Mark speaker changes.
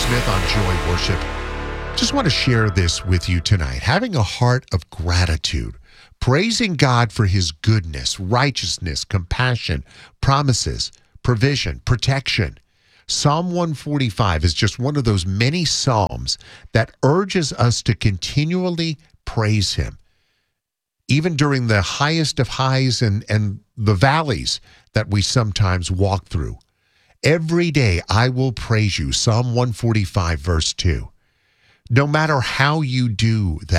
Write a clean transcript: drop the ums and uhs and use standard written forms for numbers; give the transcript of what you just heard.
Speaker 1: Smith on Joy Worship. Just want to share this with you tonight. Having a heart of gratitude, praising God for his goodness, righteousness, compassion, promises, provision, protection. Psalm 145 is just one of those many psalms that urges us to continually praise him, even during the highest of highs and the valleys that we sometimes walk through. Every day I will praise you, Psalm 145, verse 2. No matter how you do that,